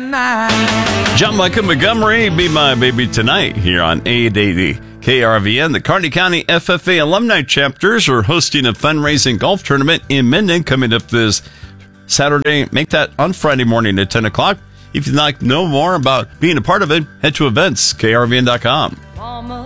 John Michael Montgomery, Be My Baby Tonight, here on 880 KRVN. The Kearney County FFA alumni chapters are hosting a fundraising golf tournament in Minden coming up this Saturday. Make that on Friday morning at 10 o'clock. If you'd like to know more about being a part of it, head to events, krvn.com.